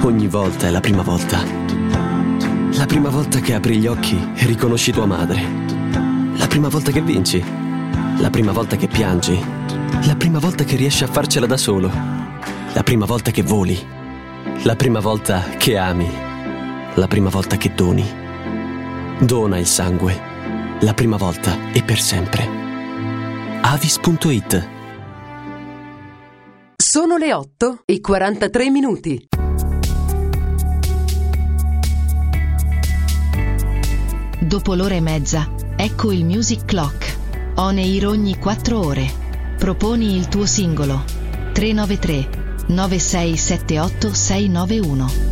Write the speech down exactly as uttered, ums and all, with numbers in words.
Ogni volta è la prima volta. La prima volta che apri gli occhi e riconosci tua madre. La prima volta che vinci. La prima volta che piangi. La prima volta che riesci a farcela da solo. La prima volta che voli. La prima volta che ami. La prima volta che doni. Dona il sangue. La prima volta e per sempre. Avis punto it. Sono le otto e quarantatré minuti. Dopo l'ora e mezza, ecco il Music Clock. On air ogni quattro ore. Proponi il tuo singolo. tre nove tre nove sei sette otto sei nove uno.